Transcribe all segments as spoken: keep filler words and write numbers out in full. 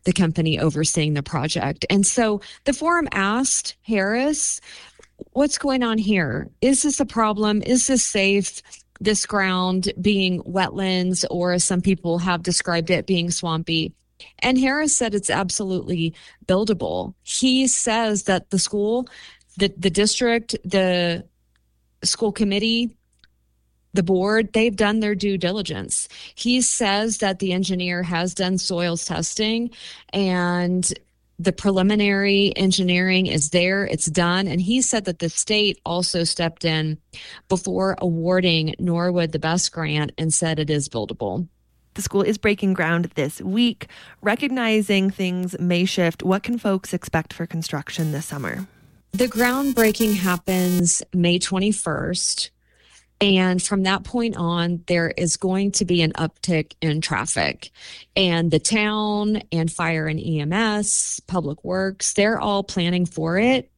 the company overseeing the project. And so the forum asked Harris, what's going on here? Is this a problem? Is this safe? This ground being wetlands, or as some people have described it, being swampy. And Harris said it's absolutely buildable. He says that the school, the, the district, the school committee, the board, they've done their due diligence. He says that the engineer has done soils testing and the preliminary engineering is there, it's done. And he said that the state also stepped in before awarding Norwood the BEST grant and said it is buildable. The school is breaking ground this week. Recognizing things may shift, what can folks expect for construction this summer? The groundbreaking happens May twenty-first. And from that point on, there is going to be an uptick in traffic. And the town and fire and E M S, Public Works, they're all planning for it.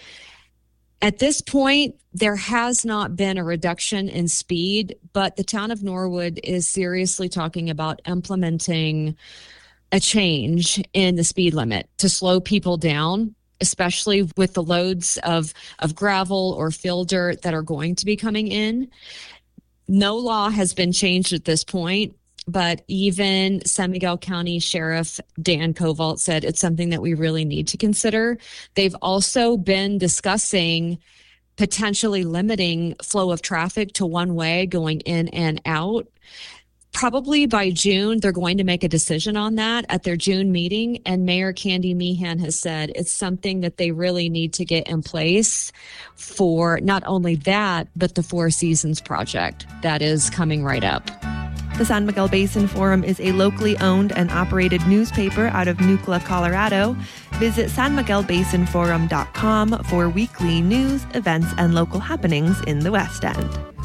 At this point, there has not been a reduction in speed, but the town of Norwood is seriously talking about implementing a change in the speed limit to slow people down, especially with the loads of, of gravel or fill dirt that are going to be coming in. No law has been changed at this point, but even San Miguel County Sheriff Dan Kovalt said it's something that we really need to consider. They've also been discussing potentially limiting flow of traffic to one way going in and out. Probably by June, they're going to make a decision on that at their June meeting. And Mayor Candy Meehan has said it's something that they really need to get in place for not only that, but the Four Seasons project that is coming right up. The San Miguel Basin Forum is a locally owned and operated newspaper out of Nucla, Colorado. Visit san miguel basin forum dot com for weekly news, events, and local happenings in the West End.